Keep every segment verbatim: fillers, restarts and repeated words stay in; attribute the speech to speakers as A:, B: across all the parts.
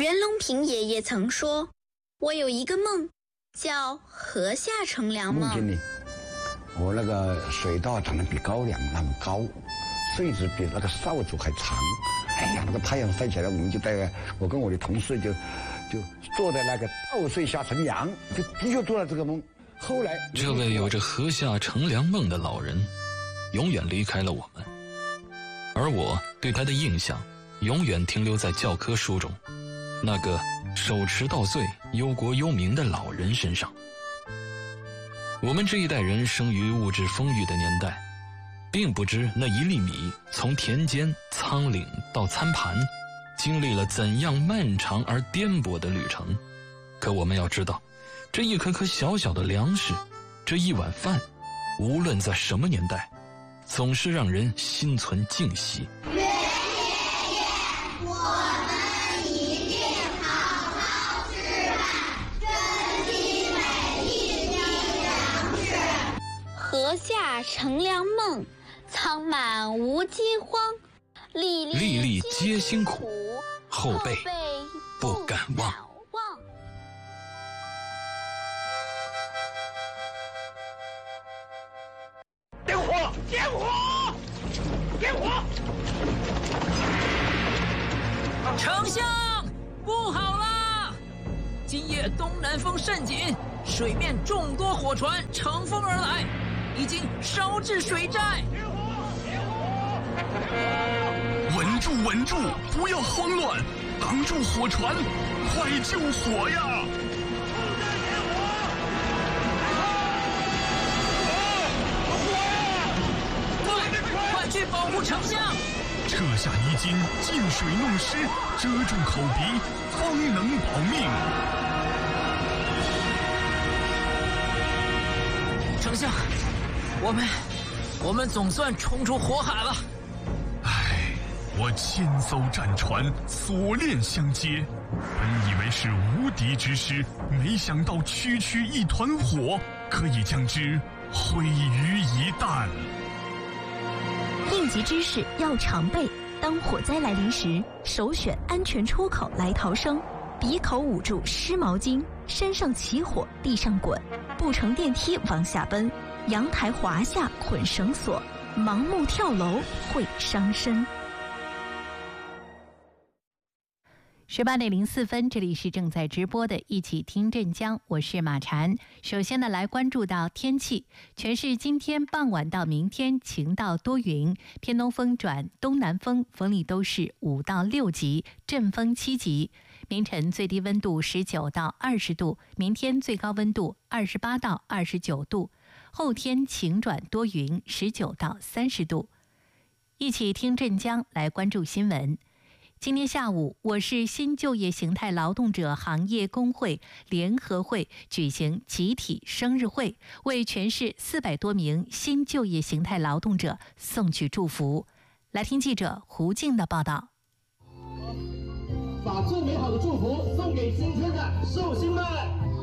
A: 袁隆平爷爷曾说，我有一个梦，叫河下乘凉梦。
B: 梦见你，我那个水稻长得比高粱那么高，穗子比那个扫帚还长。哎呀，那个太阳晒起来，我们就在我跟我的同事就就坐在那个稻穗下乘凉，就的确做了这个梦。后来，
C: 这位有着河下乘凉梦的老人，永远离开了我们，而我对他的印象，永远停留在教科书中，那个手持稻穗、忧国忧民的老人身上。我们这一代人生于物质丰裕的年代，并不知那一粒米从田间、仓廪到餐盘，经历了怎样漫长而颠簸的旅程。可我们要知道，这一颗颗小小的粮食，这一碗饭，无论在什么年代，总是让人心存敬惜。
D: 袁爷爷，我们一定好好吃饭，珍惜每一滴粮食。
A: 河下乘凉梦，仓满无饥荒，粒
C: 粒粒皆辛苦，后辈不敢忘。
E: 点火！点火！点火！
F: 丞相，不好啦！今夜东南风甚紧，水面众多火船乘风而来，已经烧至水寨。
E: 点火！点火！
G: 稳住，稳住，不要慌乱，挡住火船，快救火呀！
F: 去保护丞相！
G: 撤下衣襟，进水弄湿，遮住口鼻，方能保命。
F: 丞相，我们，我们总算冲出火海了。
G: 唉，我千艘战船，锁链相接，本以为是无敌之师，没想到区区一团火，可以将之毁于一旦。
H: 应急知识要常备，当火灾来临时，首选安全出口来逃生。鼻口捂住湿毛巾，身上起火地上滚，不乘电梯往下奔，阳台滑下捆绳索，盲目跳楼会伤身。
I: 十八点零四分，这里是正在直播的一起听镇江，我是马禅。首先呢，来关注到天气，全市今天傍晚到明天晴到多云，偏东风转东南风，风力都是五到六级，阵风七级。明晨最低温度十九到二十度，明天最高温度二十八到二十九度，后天晴转多云，十九到三十度。一起听镇江，来关注新闻。今天下午，我市新就业形态劳动者行业工会联合会举行集体生日会，为全市四百多名新就业形态劳动者送去祝福。来听记者胡静的报道。
J: 把最美好的祝福送给今天的寿星们。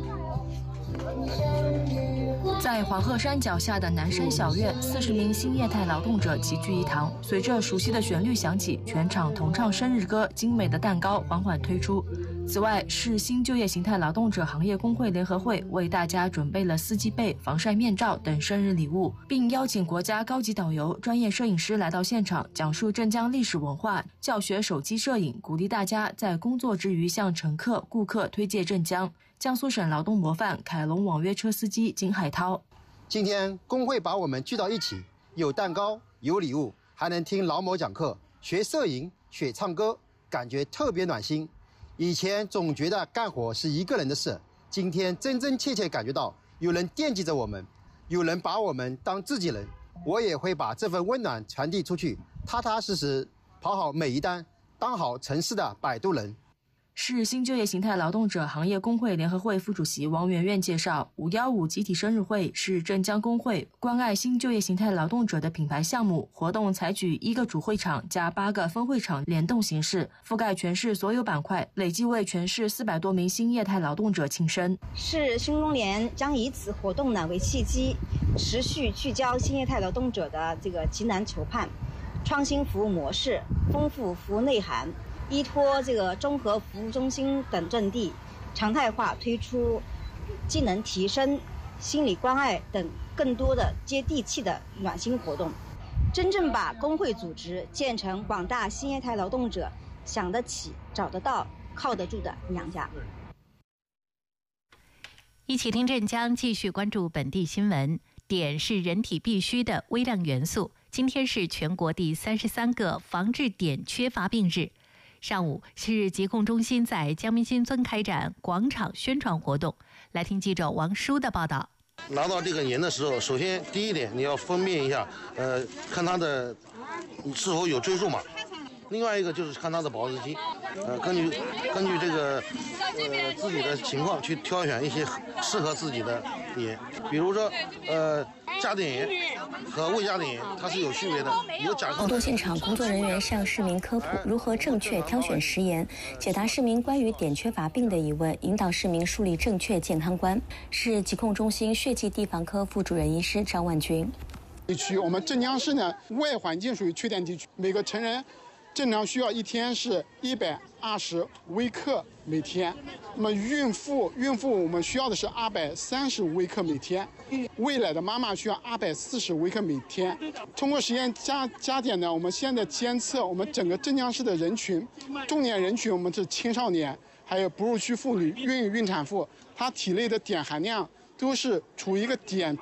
K: 在黄鹤山脚下的南山小院，四十名新业态劳动者齐聚一堂。随着熟悉的旋律响起，全场同唱生日歌，精美的蛋糕缓缓推出。此外，市新就业形态劳动者行业工会联合会为大家准备了四季被、防晒面罩等生日礼物，并邀请国家高级导游、专业摄影师来到现场，讲述镇江历史文化，教学手机摄影，鼓励大家在工作之余向乘客、顾客推介镇江。江苏省劳动模范凯龙网约车司机金海涛，
L: 今天工会把我们聚到一起，有蛋糕，有礼物，还能听劳模讲课，学摄影，学唱歌，感觉特别暖心。以前总觉得干活是一个人的事，今天真真切切感觉到有人惦记着我们，有人把我们当自己人。我也会把这份温暖传递出去，踏踏实实跑好每一单，当好城市的摆渡人。
K: 市新就业形态劳动者行业工会联合会副主席王媛媛介绍，五一五集体生日会是镇江工会关爱新就业形态劳动者的品牌项目，活动采取一个主会场加八个分会场联动形式，覆盖全市所有板块，累计为全市四百多名新业态劳动者庆生。
M: 市新中联将以此活动呢为契机，持续聚焦新业态劳动者的这个急难求盼，创新服务模式，丰富服务内涵， 依托这个综合服务中心等阵地，常态化推出技能提升、心理关爱等更多的接地气的暖心活动，真正把工会组织建成广大新业态劳动者想得起、找得到、靠得住的娘家。
I: 一起听镇江，继续关注本地新闻。碘是人体必需的微量元素。今天是全国第三十三个防治碘缺乏病日。上午，市疾控中心在江明新村开展广场宣传活动。来听记者王舒的报道。
N: 拿到这个盐的时候，首先第一点你要分辨一下，呃，看它的是否有追溯码。另外一个就是看它的保质期，呃，根据根据这个呃自己的情况去挑选一些适合自己的盐，比如说呃加碘盐和未加碘盐，它是有区别的，有甲
O: 活动现场，工作人员向市民科普如何正确挑选食盐，解答市民关于碘缺乏病的疑问，引导市民树立正确健康观。市疾控中心血迹地防科副主任医师张万军。
P: 地区，我们镇江市呢，外环境属于缺碘地区，每个成人正常需要一天是一百二十微克每天，那么孕妇孕妇我们需要的是二百三十微克每天，喂奶的妈妈需要二百四十微克每天。通过实验加加碘呢，我们现在监测我们整个镇江市的人群，重点人群我们是青少年，还有哺乳期妇女、孕孕孕产妇，她体内的碘含量都是处于一个碘